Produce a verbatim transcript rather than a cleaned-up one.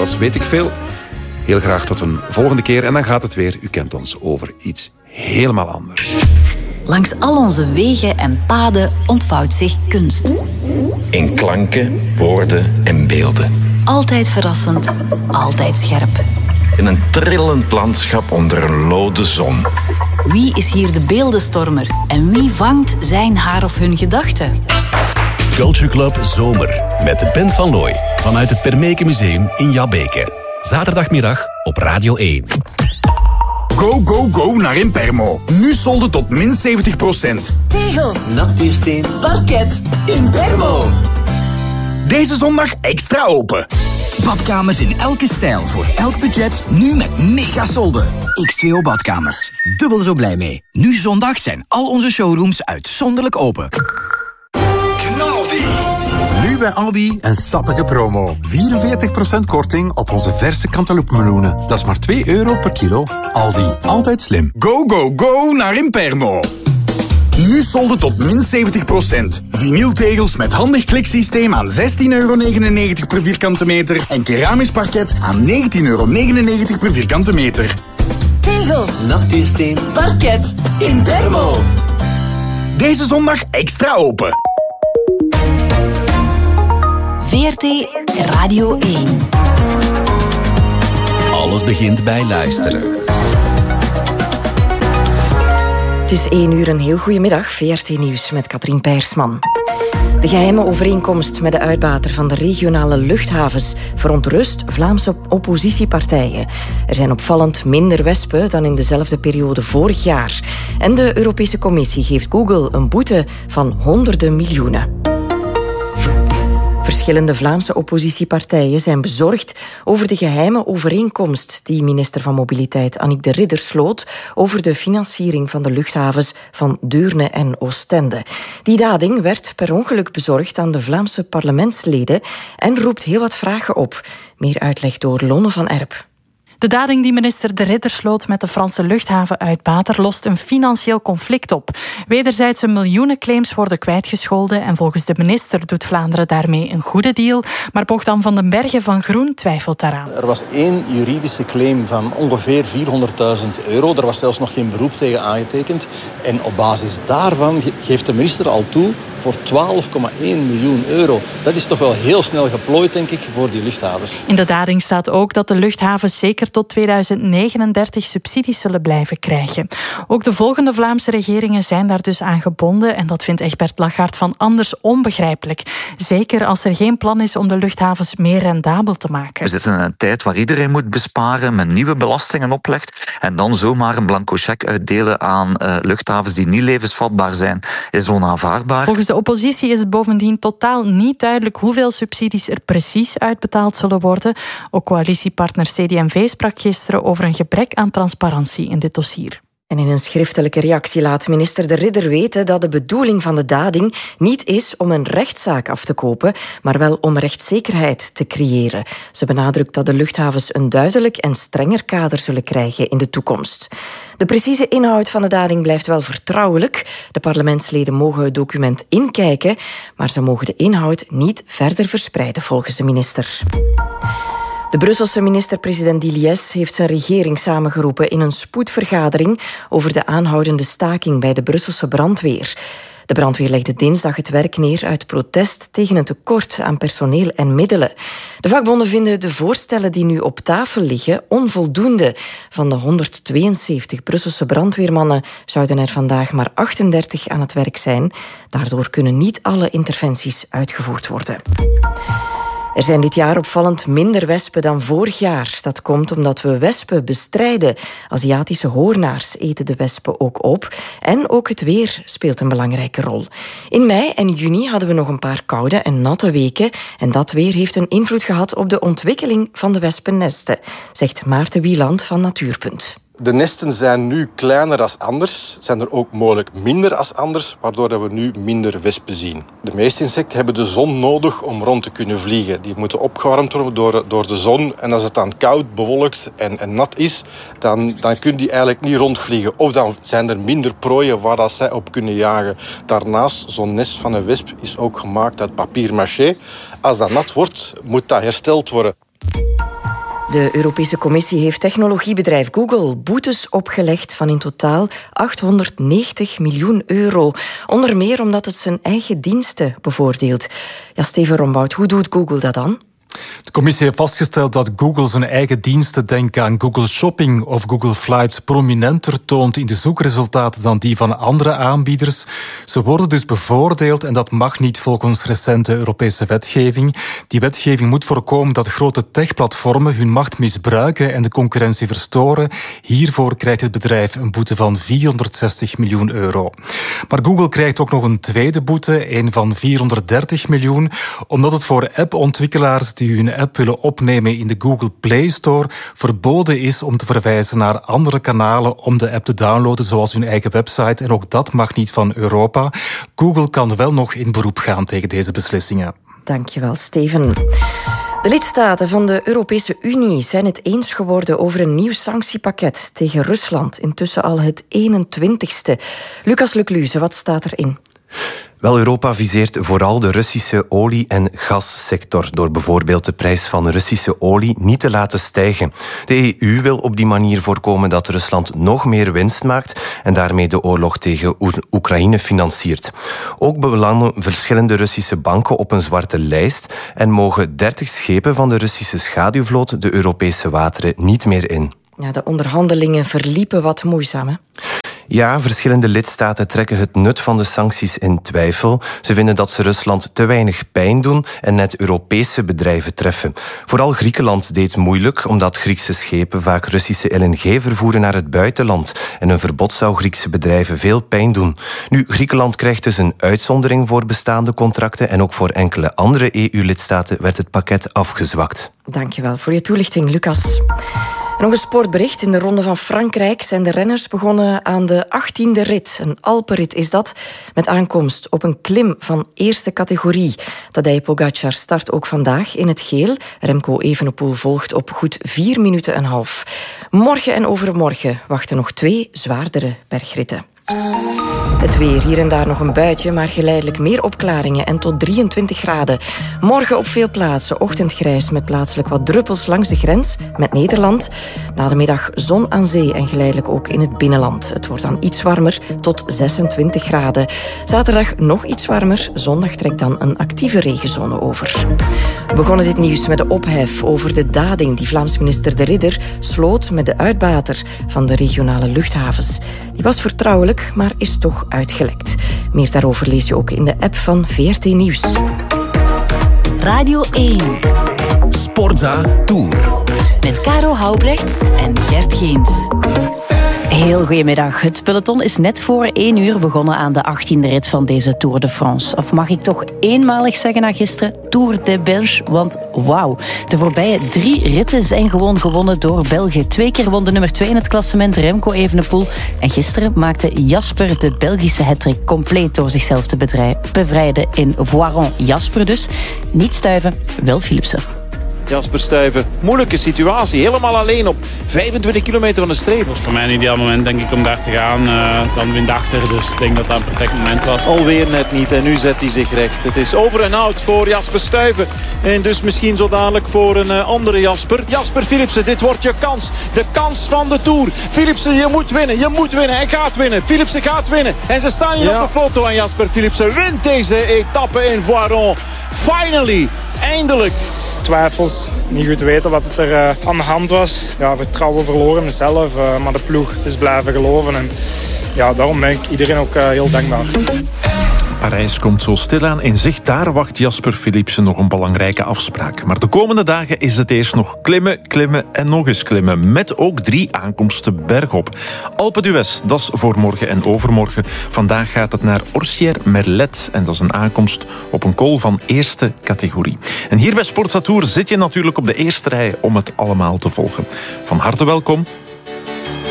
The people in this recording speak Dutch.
was Weet ik Veel. Heel graag tot een volgende keer. En dan gaat het weer, u kent ons, over iets helemaal anders. Langs al onze wegen en paden ontvouwt zich kunst. In klanken, woorden en beelden. Altijd verrassend, altijd scherp. In een trillend landschap onder een lode zon. Wie is hier de beeldenstormer en wie vangt zijn haar of hun gedachten? Culture Club Zomer met Ben van Looy vanuit het Permeke Museum in Jabbeke. Zaterdagmiddag op Radio één. Go, go, go naar Impermo. Nu solden tot min zeventig procent. Tegels, natuursteen, parket, Impermo. Deze zondag extra open. Badkamers in elke stijl, voor elk budget, nu met mega solden. X twee O Badkamers. Dubbel zo blij mee. Nu zondag zijn al onze showrooms uitzonderlijk open. Nu bij Aldi een sappige promo. vierenveertig procent korting op onze verse cantaloupe-meloenen. Dat is maar twee euro per kilo. Aldi, altijd slim. Go, go, go naar Impermo. Nu solden tot min zeventig procent. Vinyltegels met handig kliksysteem aan zestien euro negenennegentig per vierkante meter. En keramisch parket aan negentien euro negenennegentig per vierkante meter. Tegels, natuursteen, parket, Impermo. Deze zondag extra open. V R T Radio één. Alles begint bij luisteren. Het is één uur, een heel goede middag. V R T Nieuws met Katrien Peirsman. De geheime overeenkomst met de uitbater van de regionale luchthavens verontrust Vlaamse oppositiepartijen. Er zijn opvallend minder wespen dan in dezelfde periode vorig jaar. En de Europese Commissie geeft Google een boete van honderden miljoenen. Verschillende Vlaamse oppositiepartijen zijn bezorgd over de geheime overeenkomst die minister van Mobiliteit Annick de Ridder sloot over de financiering van de luchthavens van Deurne en Oostende. Die dading werd per ongeluk bezorgd aan de Vlaamse parlementsleden en roept heel wat vragen op. Meer uitleg door Lonne van Erp. De dading die minister De Ridder sloot met de Franse luchthavenuitbater lost een financieel conflict op. Wederzijdse miljoenenclaims worden kwijtgescholden en volgens de minister doet Vlaanderen daarmee een goede deal. Maar Bogdan van den Bergen van Groen twijfelt daaraan. Er was één juridische claim van ongeveer vierhonderdduizend euro. Er was zelfs nog geen beroep tegen aangetekend. En op basis daarvan geeft de minister al toe voor twaalf komma één miljoen euro. Dat is toch wel heel snel geplooid, denk ik, voor die luchthavens. In de dading staat ook dat de luchthavens zeker tot tweeduizend negenendertig subsidies zullen blijven krijgen. Ook de volgende Vlaamse regeringen zijn daar dus aan gebonden en dat vindt Egbert Blachard van Anders onbegrijpelijk. Zeker als er geen plan is om de luchthavens meer rendabel te maken. We zitten in een tijd waar iedereen moet besparen, met nieuwe belastingen oplegt en dan zomaar een blanco cheque uitdelen aan uh, luchthavens die niet levensvatbaar zijn, is onaanvaardbaar. Volgens de oppositie is het bovendien totaal niet duidelijk hoeveel subsidies er precies uitbetaald zullen worden. Ook coalitiepartner C D en V sprak gisteren over een gebrek aan transparantie in dit dossier. En in een schriftelijke reactie laat minister De Ridder weten dat de bedoeling van de dading niet is om een rechtszaak af te kopen, maar wel om rechtszekerheid te creëren. Ze benadrukt dat de luchthavens een duidelijk en strenger kader zullen krijgen in de toekomst. De precieze inhoud van de dading blijft wel vertrouwelijk. De parlementsleden mogen het document inkijken, maar ze mogen de inhoud niet verder verspreiden volgens de minister. De Brusselse minister-president Diliès heeft zijn regering samengeroepen in een spoedvergadering over de aanhoudende staking bij de Brusselse brandweer. De brandweer legde dinsdag het werk neer uit protest tegen een tekort aan personeel en middelen. De vakbonden vinden de voorstellen die nu op tafel liggen onvoldoende. Van de honderdtweeënzeventig Brusselse brandweermannen zouden er vandaag maar achtendertig aan het werk zijn. Daardoor kunnen niet alle interventies uitgevoerd worden. Er zijn dit jaar opvallend minder wespen dan vorig jaar. Dat komt omdat we wespen bestrijden. Aziatische hoornaars eten de wespen ook op. En ook het weer speelt een belangrijke rol. In mei en juni hadden we nog een paar koude en natte weken. En dat weer heeft een invloed gehad op de ontwikkeling van de wespennesten, zegt Maarten Wieland van Natuurpunt. De nesten zijn nu kleiner dan anders, zijn er ook mogelijk minder dan anders, waardoor we nu minder wespen zien. De meeste insecten hebben de zon nodig om rond te kunnen vliegen. Die moeten opgewarmd worden door, door de zon. En als het dan koud, bewolkt en, en nat is, dan, dan kunnen die eigenlijk niet rondvliegen. Of dan zijn er minder prooien waar dat zij op kunnen jagen. Daarnaast, zo'n nest van een wesp is ook gemaakt uit papier-mâché. Als dat nat wordt, moet dat hersteld worden. De Europese Commissie heeft technologiebedrijf Google boetes opgelegd van in totaal achthonderdnegentig miljoen euro. Onder meer omdat het zijn eigen diensten bevoordeelt. Ja, Steven Rombout, hoe doet Google dat dan? De commissie heeft vastgesteld dat Google zijn eigen diensten, denk aan Google Shopping of Google Flights, prominenter toont in de zoekresultaten dan die van andere aanbieders. Ze worden dus bevoordeeld en dat mag niet volgens recente Europese wetgeving. Die wetgeving moet voorkomen dat grote techplatformen hun macht misbruiken en de concurrentie verstoren. Hiervoor krijgt het bedrijf een boete van vierhonderdzestig miljoen euro. Maar Google krijgt ook nog een tweede boete, een van vierhonderddertig miljoen, omdat het voor appontwikkelaars die hun app willen opnemen in de Google Play Store verboden is om te verwijzen naar andere kanalen om de app te downloaden, zoals hun eigen website. En ook dat mag niet van Europa. Google kan wel nog in beroep gaan tegen deze beslissingen. Dankjewel, Steven. De lidstaten van de Europese Unie zijn het eens geworden over een nieuw sanctiepakket tegen Rusland. Intussen al het eenentwintigste. Lucas Lecluze, wat staat erin? Wel, Europa viseert vooral de Russische olie- en gassector door bijvoorbeeld de prijs van Russische olie niet te laten stijgen. De E U wil op die manier voorkomen dat Rusland nog meer winst maakt en daarmee de oorlog tegen Oekraïne financiert. Ook belanden verschillende Russische banken op een zwarte lijst en mogen dertig schepen van de Russische schaduwvloot de Europese wateren niet meer in. Ja, de onderhandelingen verliepen wat moeizaam, hè? Ja, verschillende lidstaten trekken het nut van de sancties in twijfel. Ze vinden dat ze Rusland te weinig pijn doen en net Europese bedrijven treffen. Vooral Griekenland deed moeilijk, omdat Griekse schepen vaak Russische L N G vervoeren naar het buitenland. En een verbod zou Griekse bedrijven veel pijn doen. Nu, Griekenland krijgt dus een uitzondering voor bestaande contracten en ook voor enkele andere E U-lidstaten werd het pakket afgezwakt. Dankjewel voor je toelichting, Lucas. Nog een sportbericht. In de Ronde van Frankrijk zijn de renners begonnen aan de achttiende rit. Een Alpenrit is dat, met aankomst op een klim van eerste categorie. Tadej Pogacar start ook vandaag in het geel. Remco Evenepoel volgt op goed vier minuten en half. Morgen en overmorgen wachten nog twee zwaardere bergritten. Het weer, hier en daar nog een buitje, maar geleidelijk meer opklaringen en tot drieëntwintig graden. Morgen op veel plaatsen ochtendgrijs met plaatselijk wat druppels langs de grens met Nederland. Na de middag zon aan zee en geleidelijk ook in het binnenland. Het wordt dan iets warmer, tot zesentwintig graden. Zaterdag nog iets warmer, zondag trekt dan een actieve regenzone over. We begonnen dit nieuws met de ophef over de dading die Vlaams minister De Ridder sloot met de uitbater van de regionale luchthavens. Die was vertrouwelijk, maar is toch uitgelekt. Meer daarover lees je ook in de app van V R T Nieuws. Radio één. Sportza Tour. Met Caro Houbrechts en Gert Geens. Heel goedemiddag. Het peloton is net voor één uur begonnen aan de achttiende rit van deze Tour de France. Of mag ik toch eenmalig zeggen na gisteren, Tour de Belge, want wauw. De voorbije drie ritten zijn gewoon gewonnen door België. Twee keer won de nummer twee in het klassement Remco Evenepoel. En gisteren maakte Jasper de Belgische hattrick compleet door zichzelf te bevrijden in Voiron. Jasper dus. Niet Stuyven, wel Philipsen. Jasper Stuyven, moeilijke situatie. Helemaal alleen op vijfentwintig kilometer van de streep. Dat was voor mij een ideaal moment, denk ik, om daar te gaan. Uh, dan wind achter, dus ik denk dat dat een perfect moment was. Alweer net niet en nu zet hij zich recht. Het is over en out voor Jasper Stuyven. En dus misschien zo dadelijk voor een uh, andere Jasper. Jasper Philipsen, dit wordt je kans. De kans van de Tour. Philipsen, je moet winnen, je moet winnen. Hij gaat winnen. Philipsen gaat winnen. En ze staan hier ja. op de foto aan Jasper Philipsen. Wint deze etappe in Voiron. Finally, eindelijk. Twijfels, niet goed weten wat er uh, aan de hand was. Ja, vertrouwen verloren mezelf, uh, maar de ploeg is blijven geloven. En ja, daarom ben ik iedereen ook uh, heel dankbaar. Parijs komt zo stilaan in zicht. Daar wacht Jasper Philipsen nog een belangrijke afspraak. Maar de komende dagen is het eerst nog klimmen, klimmen en nog eens klimmen. Met ook drie aankomsten bergop. Alpe d'Huez, dat is voor morgen en overmorgen. Vandaag gaat het naar Orsières-Merlet. En dat is een aankomst op een col van eerste categorie. En hier bij Sportza Tour zit je natuurlijk op de eerste rij om het allemaal te volgen. Van harte welkom.